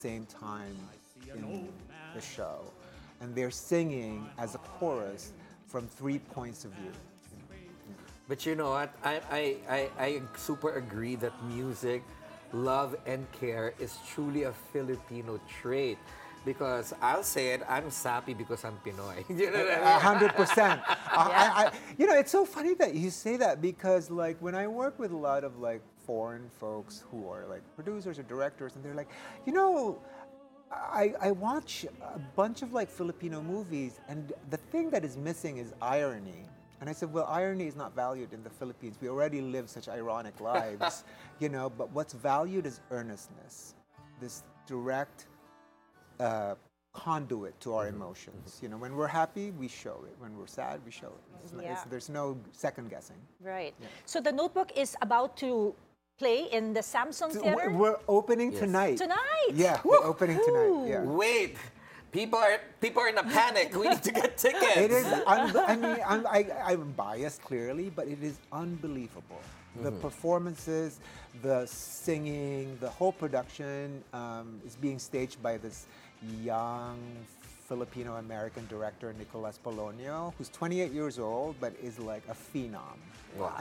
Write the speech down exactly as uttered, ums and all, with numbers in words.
same time in the show, and they're singing as a chorus from three points of view. But you know what? I, I, I, I super agree that music, love, and care is truly a Filipino trait. Because I'll say it, I'm sappy because I'm Pinoy. You know what A I mean? hundred percent. Uh, I, I, you know, it's so funny that you say that because, like, when I work with a lot of like foreign folks who are like producers or directors, and they're like, you know, I, I watch a bunch of like Filipino movies, and the thing that is missing is irony. And I said, well, irony is not valued in the Philippines. We already live such ironic lives, you know. But what's valued is earnestness, this direct uh, conduit to our emotions. You know, when we're happy, we show it. When we're sad, we show it. It's, not- it's, Yeah. there's no second guessing. Right. So the Notebook is about to play in the Samsung Theater We're, we're opening Yes. tonight. tonight. Yeah, we're opening tonight. Yeah. Wait, people are people are in a panic. We need to get tickets. It is. Un- I mean, I'm, I, I'm biased clearly, but it is unbelievable. The performances, the singing, the whole production um, is being staged by this young Filipino American director, Nicolas Polonio, who's twenty-eight years old, but is like a phenom. Wow.